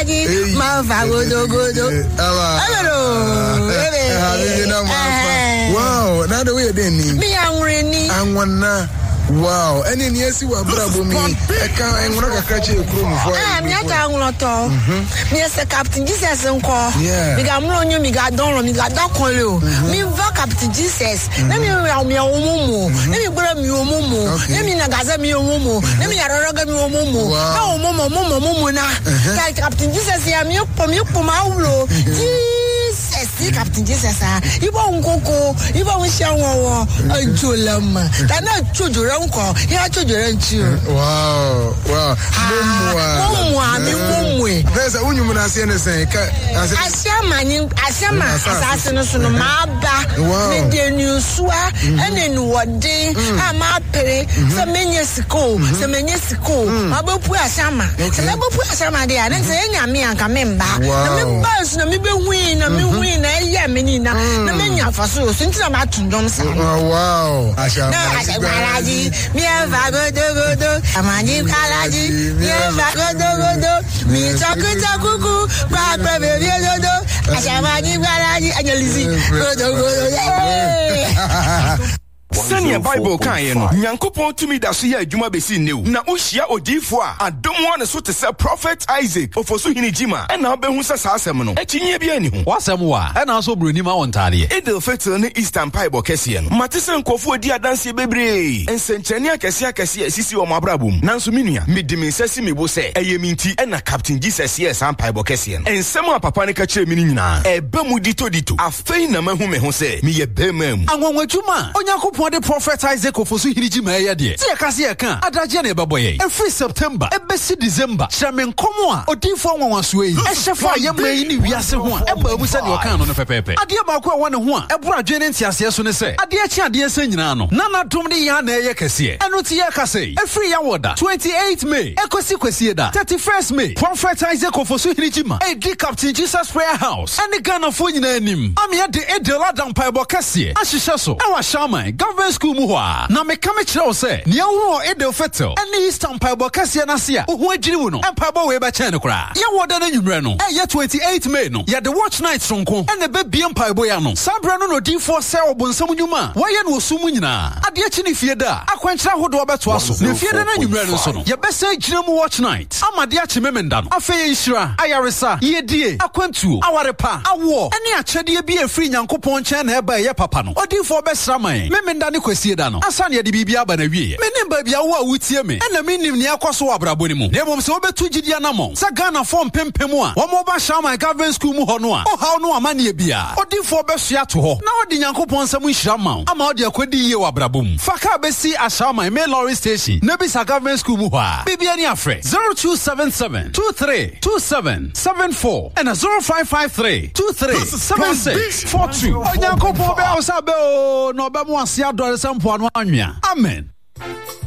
Kalaji, Mavagodo. Wow, now the way they need Me angry. and one wow, and in yes, you are bravo me. I can't catch you for I'm not a Yes, Captain Jesus and call. Yeah. We got more you, me got down, me got that call you. Me Captain Jesus. Let me round me a mumu. Let me bring you a mumu. Let me nagaza me a mumu. Let me a roga me a mumu. No, mumu na. Captain Jesus, I'm you from you from our Jesus, Captain Jesus. You won't go, you won't show a julam. That not children. Here children too. Wow. There's a woman I see anything. Asama assassin no maba me de newswa ene wode ama pere se menye siko abepu asama se abepu asama de ane se nyame anka memba na me bus na me be win na me win na eya me ni na me nya faso so ntina ma tundom sa wow asama Kalaji mi eva godo amani Kalaji mi eva godo mi takuku ba baby godo Ashamani Kalaji Angelizi godo Sanya Bible kan ye no Nyankopon tumi da so ye adwuma besi new na ohia odifo a adom one so te say prophet Isaac ofoso hini jima e na obehu sa asem no akinye bia ni ho wasem wa e na so broni ma wontade Idil Fitr ne Eastern Bible kese no matese nkofo odi adanse bebre ensenchene akese asisi o mabrabum nanso menua medimi nsasi mebo se eyeminti e na Captain Jesus ye san Bible kese no ensem a papa ne ka kire mi nyina e ba mu dito afei na mahu me ho se me ye bemam anwonwadwuma onyankopon the prophet Isaac ofosu hiriji ma ya de tie kase ya kan adaje na eboye every September ebesi December chamen komo a odinfo anwanso yi ehyefa ya mai ni wiase ho a eba mu se de okan no pepepe ade ba ko won ho a ebura adwene ntiase so ne se ade achi ade se nyina no na dom de ya na eye kase eno tie kase every ya woda 28 May ekosi da 31st May prophet Isaac ofosu hiriji ma edi Captain Jesus Prayer House and Ghana fo nyina anim am ya de edela dan paibo kase ahihye so e wa shaman government school mu ho na me ka me kire o se ne wo Idil Fitr and Eastern Paibo kase na se a ho agiri wu no empaibo we ba chen kra ya woda na nwumre no e ye 28 May no ya the watch night sonko e ne be biem paibo ya no sabra no no D4 se obonsam nyuma wa ye no osum nyina ade achi ne fie da akwankyira hodo obeto aso ne fie da na nwumre no so no ye be se gina mu watch night amade achi memenda no afa ye nhira ayaresa ye die akwantuo awarepa awo ene akyede bi afiri Nyankopon chen na e ba ye papa no D4 be sraman memenda ne kwasie da no asa ne de bibia ba na wie menim ba bia wo a wutie me ena menim ne akoso wa brabo ni mu ne mom se obetu gidia na mo sa Ghana form pempem a wo mo ba Shaman Government School mu ho no a o haw no amane bia odifo be so ato ho na odi Nyankopon nsam nhira ma ama odi akodi ye wa brabo mu faka besi a Shaman Main Lorry Station ne bisa Government School mu ho a bibia ni afre 0277 232774 and 0553 237642 Nyankopon be o sabe o no be mo ase adore sampo anu anwea amen.